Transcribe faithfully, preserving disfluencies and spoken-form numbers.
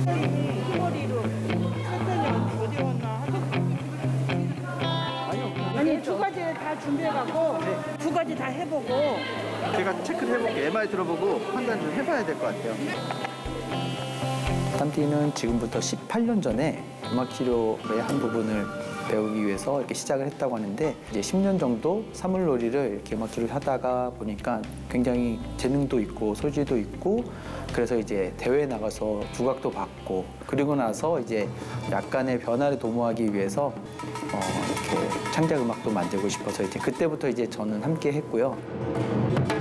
머리로 했더니 어디 왔나? 아니 두 가지 다 준비해갖고 두 가지 다 해보고 제가 체크를 해볼게요. 엠아르아이 들어보고 판단 좀 해봐야 될 것 같아요. 땀띠는 지금부터 십팔 년 전에 음악 치료의 한 부분을 배우기 위해서 이렇게 시작을 했다고 하는데 이제 십 년 정도 사물놀이를 이렇게 음악 치료를 하다가 보니까 굉장히 재능도 있고 소질도 있고 그래서 이제 대회에 나가서 두각도 받고 그리고 나서 이제 약간의 변화를 도모하기 위해서 어 이렇게 창작 음악도 만들고 싶어서 이제 그때부터 이제 저는 함께 했고요.